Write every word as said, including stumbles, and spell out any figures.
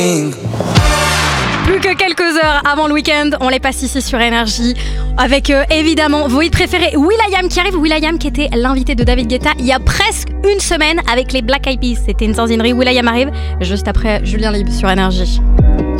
Plus que quelques heures avant le week-end, on les passe ici sur Énergie avec euh, évidemment vos hits préférés. will.i.am qui arrive, will.i.am qui était l'invité de David Guetta il y a presque une semaine avec les Black Eyed Peas. C'était une sanzinerie. will.i.am arrive juste après Julien Libre sur Énergie.